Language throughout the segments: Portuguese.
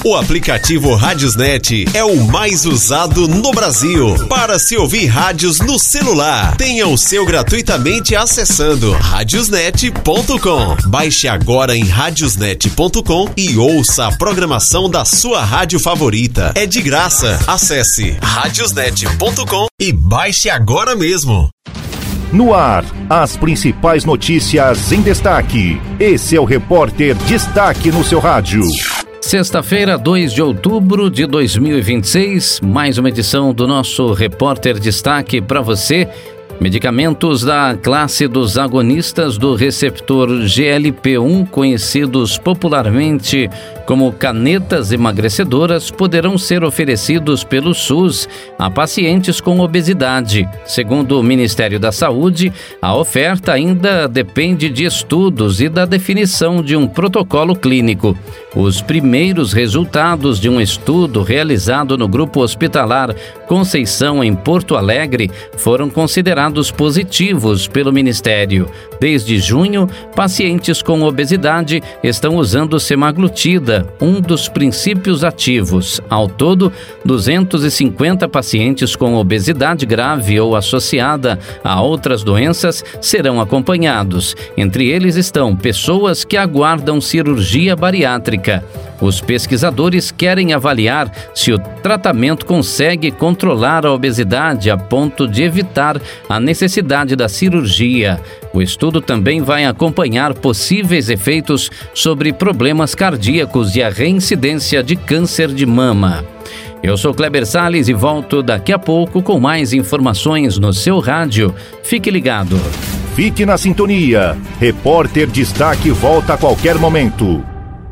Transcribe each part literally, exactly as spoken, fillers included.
O aplicativo Rádiosnet é o mais usado no Brasil para se ouvir rádios no celular. Tenha o seu gratuitamente acessando radiosnet ponto com. Baixe agora em radiosnet ponto com e ouça a programação da sua rádio favorita. É de graça. Acesse radiosnet ponto com e baixe agora mesmo. No ar, as principais notícias em destaque. Esse é o Repórter Destaque no seu rádio. Sexta-feira, dois de outubro de dois mil e vinte e seis, mais uma edição do nosso Repórter Destaque para você. Medicamentos da classe dos agonistas do receptor G L P um, conhecidos popularmente como canetas emagrecedoras, poderão ser oferecidos pelo SUS a pacientes com obesidade. Segundo o Ministério da Saúde, a oferta ainda depende de estudos e da definição de um protocolo clínico. Os primeiros resultados de um estudo realizado no Grupo Hospitalar Conceição, em Porto Alegre, foram considerados positivos pelo Ministério. Desde junho, pacientes com obesidade estão usando semaglutida, um dos princípios ativos. Ao todo, duzentos e cinquenta pacientes com obesidade grave ou associada a outras doenças serão acompanhados. Entre eles estão pessoas que aguardam cirurgia bariátrica. Os pesquisadores querem avaliar se o tratamento consegue controlar a obesidade a ponto de evitar a necessidade da cirurgia. O estudo também vai acompanhar possíveis efeitos sobre problemas cardíacos e a reincidência de câncer de mama. Eu sou Kleber Salles e volto daqui a pouco com mais informações no seu rádio. Fique ligado. Fique na sintonia. Repórter Destaque volta a qualquer momento.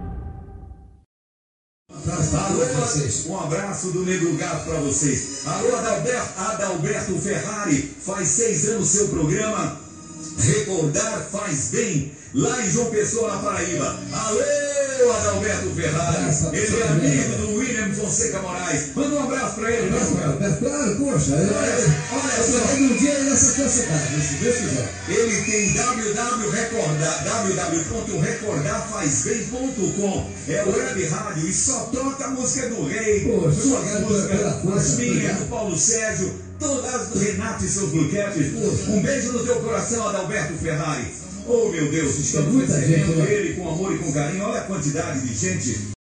Um abraço do Negro Gato para vocês. Alô, Adalberto, Adalberto Ferrari, faz seis anos seu programa Recordar Faz Bem, lá em João Pessoa, na Paraíba. Alô, Adalberto Ferrari, ele é amigo do William Fonseca Moraes. Manda um abraço para ele, né? Claro, poxa, olha só, um dia nessa tua cidade, se Deus quiser. Ele tem w w w ponto recordar faz bem ponto com. É web rádio e só toca a música do Rei, Poxa, suas músicas, as minhas, do Paulo Sérgio, todas do Renato e seus Bluecaps. Um beijo no teu coração, Adalberto Ferrari. Oh, meu Deus, estamos recebendo ele com amor e com carinho. Olha a quantidade de gente